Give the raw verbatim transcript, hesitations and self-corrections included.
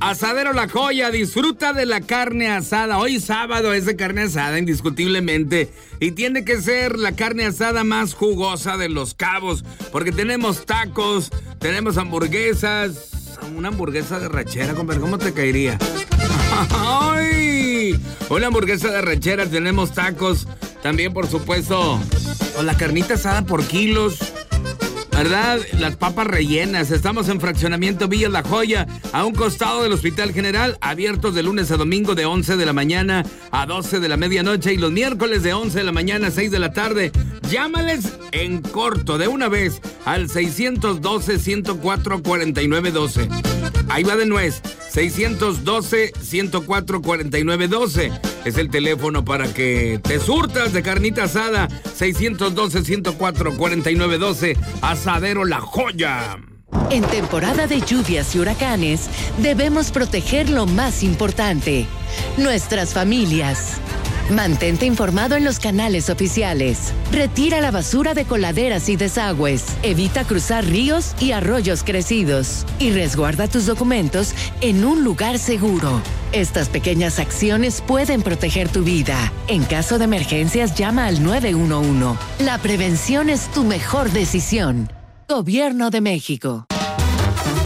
Asadero La Joya, disfruta de la carne asada. Hoy sábado es de carne asada, indiscutiblemente. Y tiene que ser la carne asada más jugosa de Los Cabos. Porque tenemos tacos, tenemos hamburguesas. Una hamburguesa de rachera, compadre, ¿cómo te caería? ¡Ay! Una hamburguesa de rachera, tenemos tacos. También, por supuesto, o la carnita asada por kilos. ¿Verdad? Las papas rellenas. Estamos en Fraccionamiento Villa La Joya, a un costado del Hospital General, abiertos de lunes a domingo de once de la mañana a doce de la medianoche y los miércoles de once de la mañana a seis de la tarde. Llámales en corto de una vez al seiscientos doce, ciento cuatro, cuarenta y nueve doce. Ahí va de nuez. seiscientos doce, ciento cuatro, cuarenta y nueve doce. Es el teléfono para que te surtas de carnita asada. seiscientos doce, ciento cuatro, cuarenta y nueve doce. Asadero La Joya. En temporada de lluvias y huracanes, debemos proteger lo más importante: nuestras familias. Mantente informado en los canales oficiales. Retira la basura de coladeras y desagües. Evita cruzar ríos y arroyos crecidos. Y resguarda tus documentos en un lugar seguro. Estas pequeñas acciones pueden proteger tu vida. En caso de emergencias, llama al nueve uno uno. La prevención es tu mejor decisión. Gobierno de México.